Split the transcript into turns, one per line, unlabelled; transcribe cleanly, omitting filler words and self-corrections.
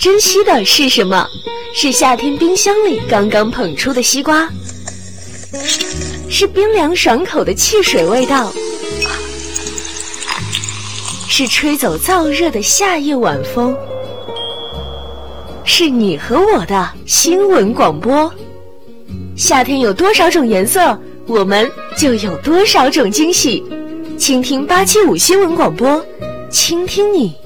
珍惜的是什么？是夏天冰箱里刚刚捧出的西瓜，是冰凉爽口的汽水味道，是吹走燥热的夏夜晚风，是你和我的新闻广播。夏天有多少种颜色，我们就有多少种惊喜。倾听875新闻广播，倾听你